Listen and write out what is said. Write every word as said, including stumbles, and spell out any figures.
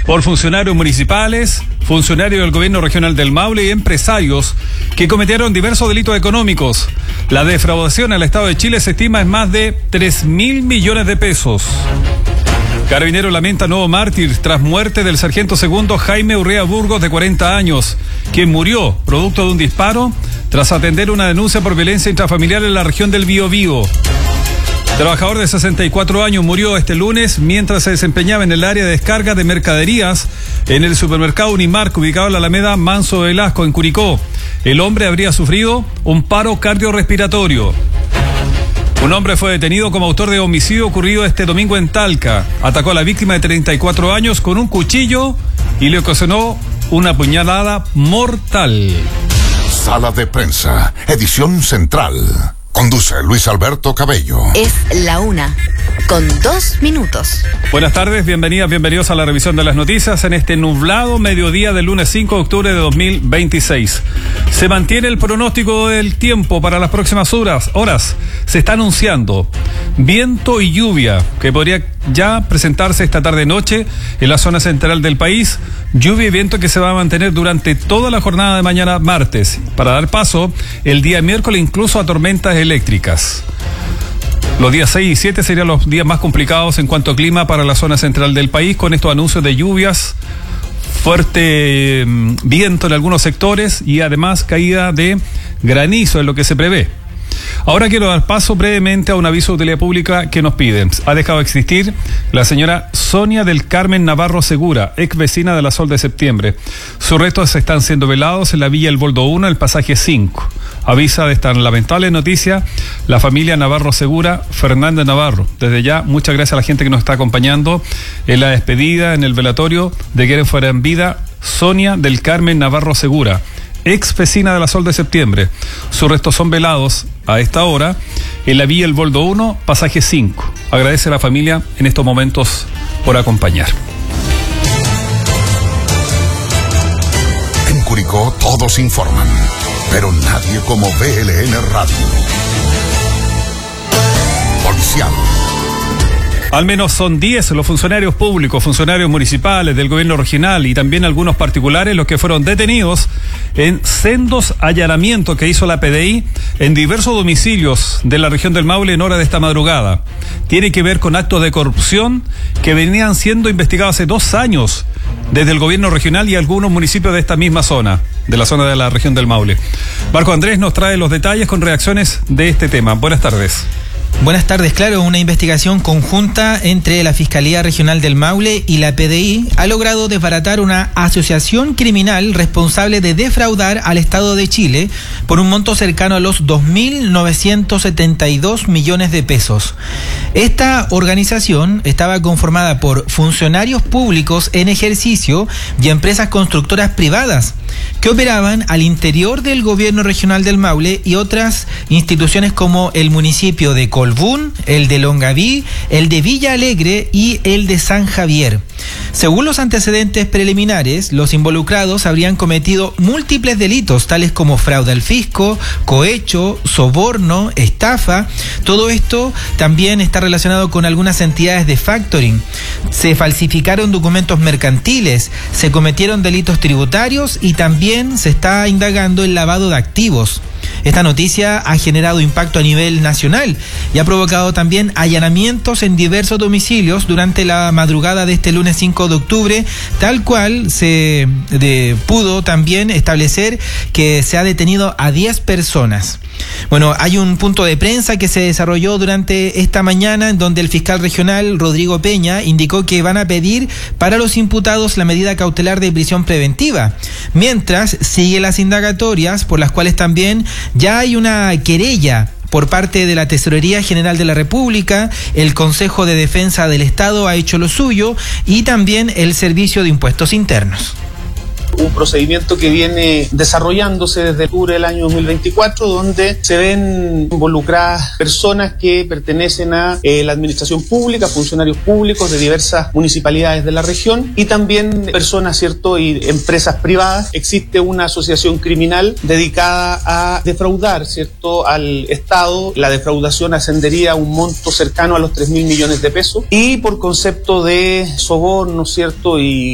por funcionarios municipales, funcionarios del gobierno regional del Maule y empresarios que cometieron diversos delitos económicos. La defraudación al Estado de Chile se estima en más de tres mil millones de pesos. Carabineros lamenta nuevo mártir tras muerte del sargento segundo Jaime Urrea Burgos, de cuarenta años, quien murió producto de un disparo tras atender una denuncia por violencia intrafamiliar en la región del Biobío. Trabajador de sesenta y cuatro años murió este lunes mientras se desempeñaba en el área de descarga de mercaderías en el supermercado Unimark, ubicado en la Alameda Manso Velasco, en Curicó. El hombre habría sufrido un paro cardiorrespiratorio. Un hombre fue detenido como autor de homicidio ocurrido este domingo en Talca. Atacó a la víctima de treinta y cuatro años con un cuchillo y le ocasionó una puñalada mortal. Sala de prensa, edición central. Conduce Luis Alberto Cabello. Es la una, con dos minutos. Buenas tardes, bienvenidas, bienvenidos a la revisión de las noticias en este nublado mediodía del lunes cinco de octubre de dos mil veintiséis. Se mantiene el pronóstico del tiempo para las próximas horas. horas. Se está anunciando viento y lluvia, que podría ya presentarse esta tarde-noche en la zona central del país. Lluvia y viento que se va a mantener durante toda la jornada de mañana martes, para dar paso el día miércoles incluso a tormentas eléctricas. Los días seis y siete serían los días más complicados en cuanto a clima para la zona central del país, con estos anuncios de lluvias, fuerte eh, viento en algunos sectores y además caída de granizo en lo que se prevé. Ahora quiero dar paso brevemente a un aviso de utilidad pública que nos piden. Ha dejado de existir la señora Sonia del Carmen Navarro Segura, ex vecina de la Sol de Septiembre. Sus restos están siendo velados en la Villa El Boldo uno, el pasaje cinco. Avisa de esta lamentable noticia la familia Navarro Segura, Fernández Navarro. Desde ya, muchas gracias a la gente que nos está acompañando en la despedida, en el velatorio de quienes fuera en vida, Sonia del Carmen Navarro Segura, ex vecina de la Sol de Septiembre. Sus restos son velados a esta hora en la Villa El Boldo uno, pasaje cinco. Agradece a la familia en estos momentos por acompañar. En Curicó todos informan, pero nadie como B L N Radio. Policial. Al menos son diez los funcionarios públicos, funcionarios municipales del gobierno regional y también algunos particulares los que fueron detenidos en sendos allanamientos que hizo la P D I en diversos domicilios de la región del Maule en hora de esta madrugada. Tiene que ver con actos de corrupción que venían siendo investigados hace dos años desde el gobierno regional y algunos municipios de esta misma zona, de la zona de la región del Maule. Marco Andrés nos trae los detalles con reacciones de este tema. Buenas tardes. Buenas tardes, claro, una investigación conjunta entre la Fiscalía Regional del Maule y la P D I ha logrado desbaratar una asociación criminal responsable de defraudar al Estado de Chile por un monto cercano a los dos mil novecientos setenta y dos millones de pesos. Esta organización estaba conformada por funcionarios públicos en ejercicio y empresas constructoras privadas que operaban al interior del gobierno regional del Maule y otras instituciones como el municipio de Colbún, el de Longaví, el de Villa Alegre y el de San Javier. Según los antecedentes preliminares, los involucrados habrían cometido múltiples delitos, tales como fraude al fisco, cohecho, soborno, estafa. Todo esto también está relacionado con algunas entidades de factoring. Se falsificaron documentos mercantiles, se cometieron delitos tributarios y también se está indagando el lavado de activos. Esta noticia ha generado impacto a nivel nacional y ha provocado también allanamientos en diversos domicilios durante la madrugada de este lunes cinco de octubre, tal cual se de, pudo también establecer que se ha detenido a diez personas. Bueno, hay un punto de prensa que se desarrolló durante esta mañana en donde el fiscal regional Rodrigo Peña indicó que van a pedir para los imputados la medida cautelar de prisión preventiva, mientras sigue las indagatorias por las cuales también ya hay una querella por parte de la Tesorería General de la República, el Consejo de Defensa del Estado ha hecho lo suyo y también el Servicio de Impuestos Internos. Un procedimiento que viene desarrollándose desde octubre del año dos mil veinticuatro, donde se ven involucradas personas que pertenecen a eh, la administración pública, funcionarios públicos de diversas municipalidades de la región y también personas, ¿cierto?, y empresas privadas. Existe una asociación criminal dedicada a defraudar, ¿cierto?, al Estado. La defraudación ascendería a un monto cercano a los tres mil millones de pesos y por concepto de soborno, ¿cierto?, y